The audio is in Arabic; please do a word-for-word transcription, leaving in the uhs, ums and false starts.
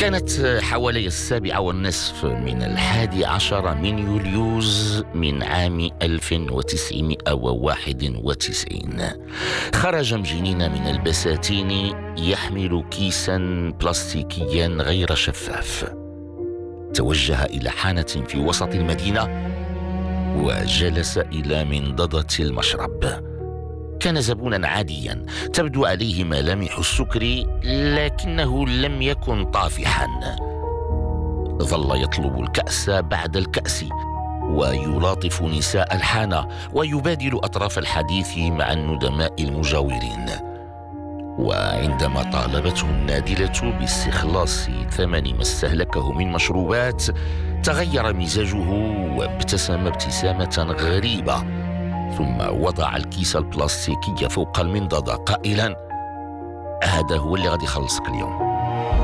كانت حوالي السابعة والنصف من الحادي عشر من يوليوز من عام ألف وتسعمائة وواحد وتسعين. خرج مجنين من البساتين يحمل كيسا بلاستيكيا غير شفاف. توجه إلى حانة في وسط المدينة وجلس إلى منضدة المشرب. كان زبونا عاديا، تبدو عليه ملامح السكر، لكنه لم يكن طافحا. ظل يطلب الكأس بعد الكأس ويلاطف نساء الحانة ويبادل أطراف الحديث مع الندماء المجاورين. وعندما طالبته النادلة باستخلاص ثمن ما استهلكه من مشروبات تغير مزاجه وابتسم ابتسامة غريبة، ثم وضع الكيس البلاستيكي فوق المنضدة قائلا: هذا هو اللي غادي يخلصك اليوم.